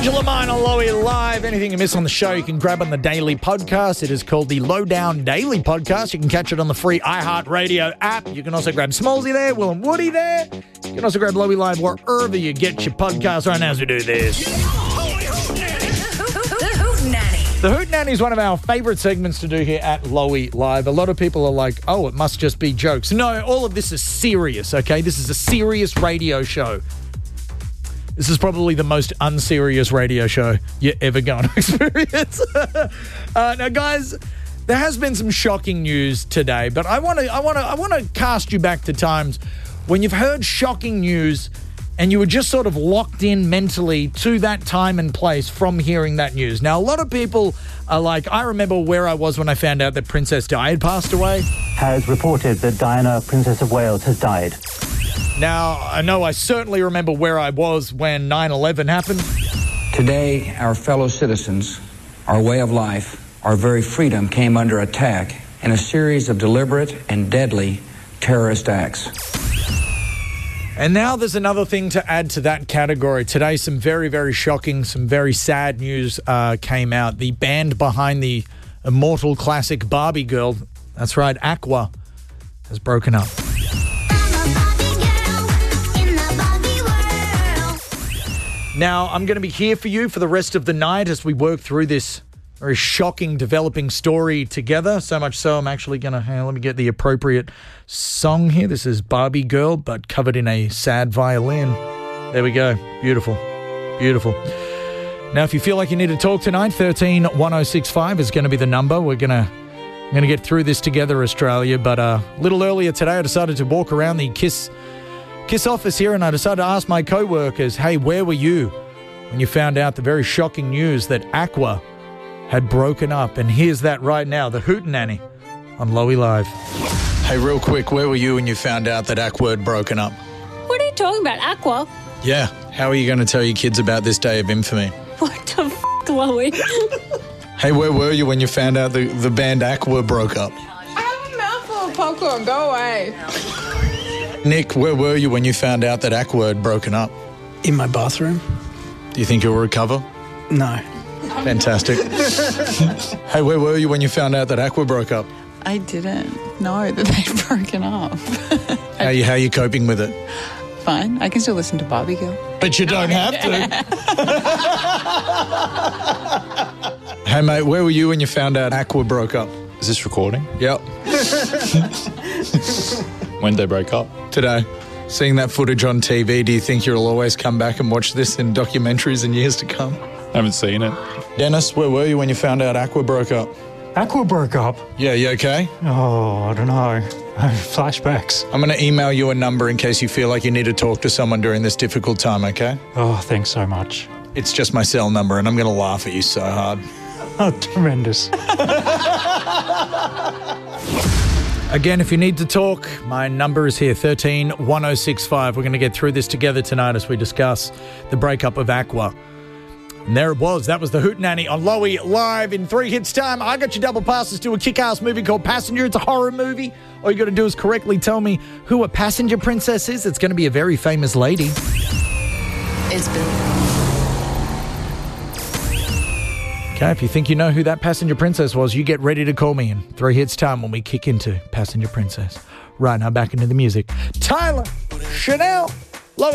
Angela Mine on Lowy Live. Anything you miss on the show, you can grab on the daily podcast. It is called the Lowdown Daily Podcast. You can catch it on the free iHeartRadio app. You can also grab Smallsy there, Will and Woody there. You can also grab Lowy Live wherever you get your podcast right now as we do this. The Hoot Nanny is one of our favourite segments to do here at Lowy Live. A lot of people are like, oh, it must just be jokes. No, all of this is serious, okay? This is a serious radio show. This is probably the most unserious radio show you're ever going to experience. Now, guys, there has been some shocking news today, but I want to cast you back to times when you've heard shocking news and you were just sort of locked in mentally to that time and place from hearing that news. Now, a lot of people are like, I remember where I was when I found out that Princess Di had passed away. Has reported that Diana, Princess of Wales, has died. Now, I know I certainly remember where I was when 9/11 happened. Today, our fellow citizens, our way of life, our very freedom came under attack in a series of deliberate and deadly terrorist acts. And now there's another thing to add to that category. Today, some very, very shocking, some very sad news came out. The band behind the immortal classic Barbie Girl, that's right, Aqua, has broken up. Now, I'm going to be here for you for the rest of the night as we work through this very shocking, developing story together. So much so, I'm actually going to... let me get the appropriate song here. This is Barbie Girl, but covered in a sad violin. There we go. Beautiful. Beautiful. Now, if you feel like you need to talk tonight, 13 1065 is going to be the number. We're going to get through this together, Australia. But a little earlier today, I decided to walk around the KISS office here, and I decided to ask my co-workers, hey, where were you when you found out the very shocking news that Aqua had broken up? And here's that right now, the Hootenanny on Lowy Live. Hey, real quick, where were you when you found out that Aqua had broken up? What are you talking about, Aqua? Yeah, how are you going to tell your kids about this day of infamy? What the f***, Lowy? Hey, where were you when you found out the band Aqua broke up? I have a mouthful of popcorn, go away. Nick, where were you when you found out that Aqua had broken up? In my bathroom. Do you think you'll recover? No. Fantastic. Hey, where were you when you found out that Aqua broke up? I didn't know that they'd broken up. How are you coping with it? Fine, I can still listen to Barbie Girl. But you don't have to. Hey, mate, where were you when you found out Aqua broke up? Is this recording? Yep. When they broke up? Today. Seeing that footage on TV, do you think you'll always come back and watch this in documentaries in years to come? I haven't seen it. Dennis, where were you when you found out Aqua broke up? Aqua broke up? Yeah, you okay? Oh, I don't know. Flashbacks. I'm going to email you a number in case you feel like you need to talk to someone during this difficult time, okay? Oh, thanks so much. It's just my cell number, and I'm going to laugh at you so hard. Oh, tremendous. Again, if you need to talk, my number is here, 13 1065. We're going to get through this together tonight as we discuss the breakup of Aqua. And there it was. That was the Hootenanny on Lowy Live in 3 hits time. I got you double passes to a kick-ass movie called Passenger. It's a horror movie. All you got to do is correctly tell me who a passenger princess is. It's going to be a very famous lady. It's Billy. Okay, if you think you know who that passenger princess was, you get ready to call me in 3 hits time when we kick into Passenger Princess. Right now, back into the music. Tyler Chanel.